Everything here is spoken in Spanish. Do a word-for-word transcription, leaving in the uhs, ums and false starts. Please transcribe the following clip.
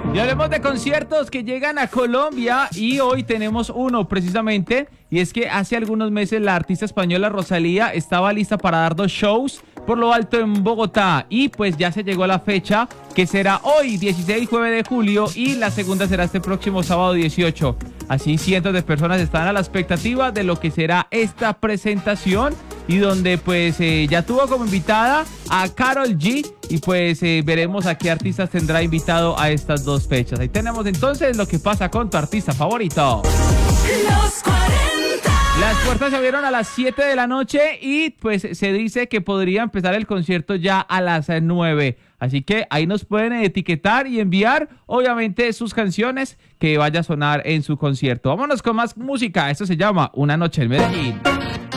Y hablemos de conciertos que llegan a Colombia y hoy tenemos uno precisamente, y es que hace algunos meses la artista española Rosalía estaba lista para dar dos shows por lo alto en Bogotá y pues ya se llegó la fecha que será hoy dieciséis jueves de julio y la segunda será este próximo sábado dieciocho. Así cientos de personas están a la expectativa de lo que será esta presentación y donde pues eh, ya tuvo como invitada a Karol G y pues eh, veremos a qué artistas tendrá invitado a estas dos fechas. Ahí tenemos entonces lo que pasa con tu artista favorito. Los cuarenta. Las puertas se abrieron a las siete de la noche y pues se dice que podría empezar el concierto ya a las nueve. Así que ahí nos pueden etiquetar y enviar, obviamente, sus canciones que vaya a sonar en su concierto. Vámonos con más música. Esto se llama Una Noche en Medellín.